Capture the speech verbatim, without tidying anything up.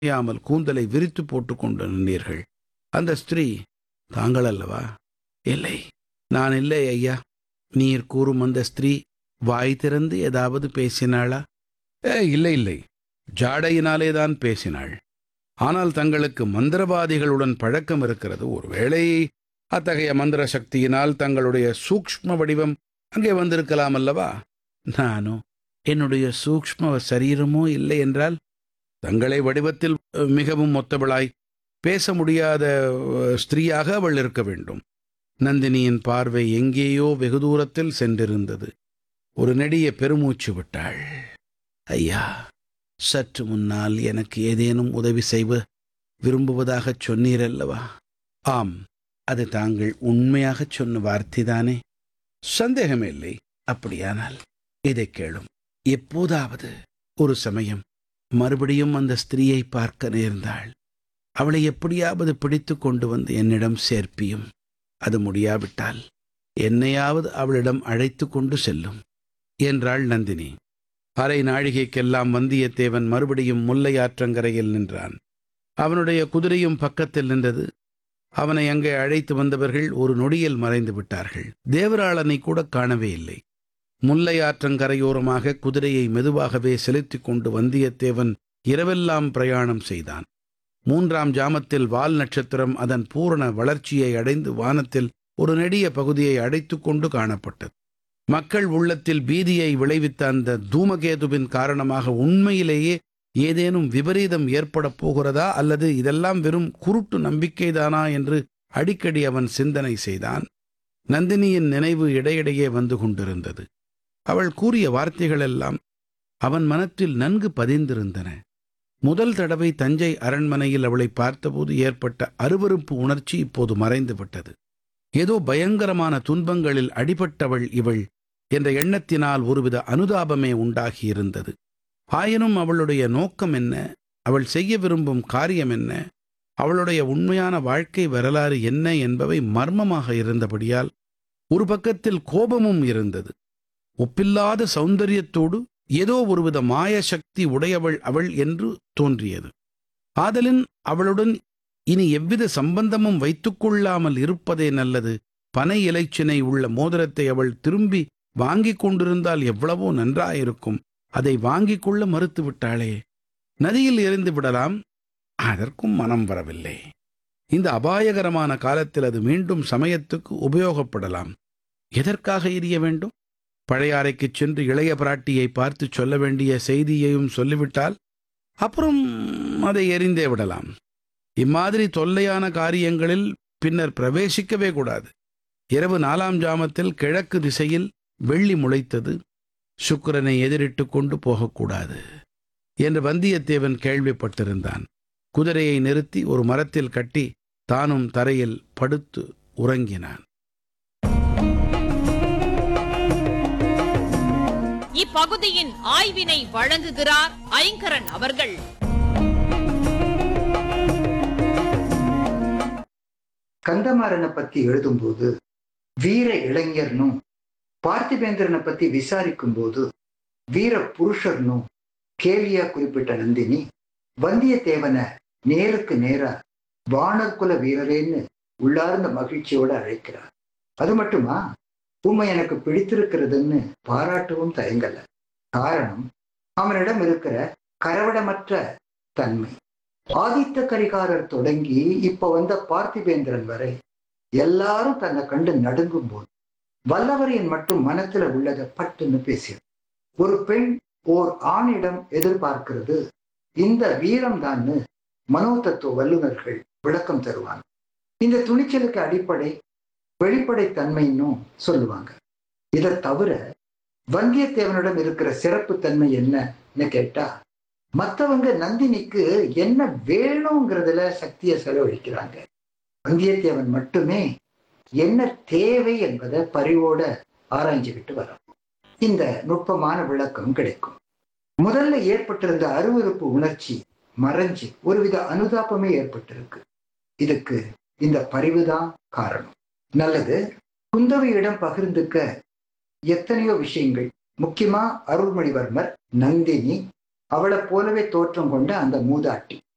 தெரியாமல் கூந்தலை விரித்து போட்டுக் கொண்டு நின்றீர்கள். அந்த ஸ்திரீ தாங்கள் அல்லவா? இல்லை, நான் இல்லை ஐயா. நீர் கூறும் அந்த ஸ்திரீ வாய் திறந்து ஏதாவது பேசினாளா? ஏ, இல்லை இல்லை, ஜாடையினாலேதான் பேசினாள். ஆனால் தங்களுக்கு மந்திரவாதிகளுடன் பழக்கம் இருக்கிறது. ஒருவேளை அத்தகைய மந்திர சக்தியினால் தங்களுடைய சூக்ஷ்ம வடிவம் அங்கே வந்திருக்கலாம் அல்லவா? நானோ என்னுடைய சூக்ஷ்ம சரீரமோ இல்லை என்றால் தங்களை வடிவத்தில் மிகவும் ஒத்தவளாய் பேச முடியாத ஸ்திரீயாக அவள் இருக்க வேண்டும். நந்தினியின் பார்வை எங்கேயோ வெகு தூரத்தில் சென்றிருந்தது. ஒரு நெடிய பெருமூச்சு விட்டாள். ஐயா, சற்று முன்னால் எனக்கு ஏதேனும் உதவி செய்வ விரும்புவதாகச் சொன்னீரல்லவா? ஆம், அது தாங்கள் உண்மையாகச் சொன்ன வார்த்தைதானே? சந்தேகமே இல்லை. அப்படியானால் இதை கேளும். எப்போதாவது ஒரு சமயம் மறுபடியும் அந்த ஸ்திரீயை பார்க்க நேர்ந்தாள். அவளை எப்படியாவது பிடித்து கொண்டு வந்து என்னிடம் சேர்ப்பியும். அது முடியாவிட்டால் என்னையாவது அவளிடம் அழைத்து கொண்டு செல்லும் என்றாள் நந்தினி. அரை நாழிகைக்கெல்லாம் வந்தியத்தேவன் மறுபடியும் முல்லை ஆற்றங்கரையில் நின்றான். அவனுடைய குதிரையும் பக்கத்தில் நின்றது. அவனை அங்கே அழைத்து வந்தவர்கள் ஒரு நொடியில் மறைந்து விட்டார்கள். தேவராளனை கூட காணவே இல்லை. முல்லை ஆற்றங்கரையோரமாக குதிரையை மெதுவாகவே செலுத்திக் கொண்டு வந்தியத்தேவன் இரவெல்லாம் பிரயாணம் செய்தான். மூன்றாம் ஜாமத்தில் வால் நட்சத்திரம் அதன் பூரண வளர்ச்சியை அடைந்து வானத்தில் ஒரு நெடிய பகுதியை அடைத்து கொண்டு காணப்பட்டது. மக்கள் உள்ளத்தில் பீதியை விளைவித்த அந்த தூமகேதுவின் காரணமாக உண்மையிலேயே ஏதேனும் விபரீதம் ஏற்படப் போகிறதா, அல்லது இதெல்லாம் வெறும் குருட்டு நம்பிக்கைதானா என்று அடிக்கடி அவன் சிந்தனை செய்தான். நந்தினியின் நினைவு இடையிடையே வந்து கொண்டிருந்தது. அவள் கூறிய வார்த்தைகளெல்லாம் அவன் மனத்தில் நன்கு பதிந்திருந்தன. முதல் தடவை தஞ்சை அரண்மனையில் அவளை பார்த்தபோது ஏற்பட்ட அருவருப்பு உணர்ச்சி இப்போது மறைந்து விட்டது. ஏதோ பயங்கரமான துன்பங்களில் அடிபட்டவள் இவள் என்ற எண்ணத்தினால் ஒருவித அனுதாபமே உண்டாகியிருந்தது. ஆயினும் அவளுடைய நோக்கம் என்ன, அவள் செய்ய விரும்பும் காரியம் என்ன, அவளுடைய உண்மையான வாழ்க்கை வரலாறு என்ன என்பவை மர்மமாக இருந்தபடியால் ஒரு பக்கத்தில் கோபமும் இருந்தது. ஒப்பில்லாத சௌந்தரியத்தோடு ஏதோ ஒருவித மாய சக்தி உடையவள் அவள் என்று தோன்றியது. ஆதலின் அவளுடன் இனி எவ்வித சம்பந்தமும் வைத்துக்கொள்ளாமல் இருப்பதே நல்லது. பனை இலைச்சினை உள்ள மோதிரத்தை அவள் திரும்பி வாங்கிக் கொண்டிருந்தால் எவ்வளவோ நன்றாயிருக்கும். அதை வாங்கிக் கொள்ள மறுத்து விட்டாளே. நதியில் எறிந்து விடலாம், அதற்கும் மனம் வரவில்லை. இந்த அபாயகரமான காலத்தில் அது மீண்டும் சமயத்துக்கு உபயோகப்படலாம். எதற்காக எரிய வேண்டும்? பழையாறைக்குச் சென்று இளைய பிராட்டியை பார்த்து சொல்ல வேண்டிய செய்தியையும் சொல்லிவிட்டால் அப்புறம் அதை எறிந்தே விடலாம். இம்மாதிரி தொல்லையான காரியங்களில் பின்னர் பிரவேசிக்கவே கூடாது. இரவு நாலாம் ஜாமத்தில் கிழக்கு திசையில் வெள்ளி முளைத்தது. சுக்கிரனை எதிரிட்டு கொண்டு போகக்கூடாது என்று வந்தியத்தேவன் கேள்விப்பட்டிருந்தான். குதிரையை நிறுத்தி ஒரு மரத்தில் கட்டி தானும் தரையில் படுத்து உறங்கினான். இப்பகுதியின் ஆய்வினை வழங்குகிறார் ஐங்கரன் அவர்கள். கந்தமாறனை பத்தி எழுதும்போது வீர இளைஞர்னும், பார்த்திபேந்திரனை பத்தி விசாரிக்கும் போது வீர புருஷர்னும் கேலியா குறிப்பிட்ட நந்தினி வந்தியத்தேவனை நேருக்கு நேரா வானர்குல வீரரேன்னு உள்ளார்ந்த மகிழ்ச்சியோட அழைக்கிறார். அது மட்டுமா, உண்மை எனக்கு பிடித்திருக்கிறதுன்னு பாராட்டவும் தயங்கல. காரணம், அவனிடம் இருக்கிற கரவடமற்ற தன்மை. ஆதித்த கரிகாரர் தொடங்கி இப்ப வந்த பார்த்திபேந்திரன் வரை எல்லாரும் தன்னை கண்டு நடுங்கும் போது வல்லவரையன் மட்டும் மனத்துல உள்ளதை பட்டுன்னு பேசியது. ஒரு பெண் ஓர் ஆணிடம் எதிர்பார்க்கிறது இந்த வீரம்தான்னு மனோதத்துவ வல்லுநர்கள் விளக்கம் தருவாங்க. இந்த துணிச்சலுக்கு அடிப்படை வெளிப்படை தன்மைன்னும் சொல்லுவாங்க. இதை தவிர வந்தியத்தேவனிடம் இருக்கிற சிறப்பு தன்மை என்னன்னு கேட்டா, மற்றவங்க நந்தினிக்கு என்ன வேணுங்கிறதுல சக்தியை செலவழிக்கிறாங்க. வந்தியத்தேவன் மட்டுமே என்ன தேவை என்பதை பரிவோட ஆராய்ஞ்சுக்கிட்டு வரும். இந்த நுட்பமான விளக்கம் கிடைக்கும். முதல்ல ஏற்பட்டிருந்த அருவருப்பு உணர்ச்சி மறைஞ்சு ஒருவித அனுதாபமே ஏற்பட்டிருக்கு. இதுக்கு இந்த பரிவுதான் காரணம். நல்லது, குந்தவையிடம் பகிர்ந்துக்க எத்தனையோ விஷயங்கள். முக்கியமா அருள்மொழிவர்மர், நந்தினி, அவளை போலவே தோற்றம் கொண்ட அந்த மூதாட்டி.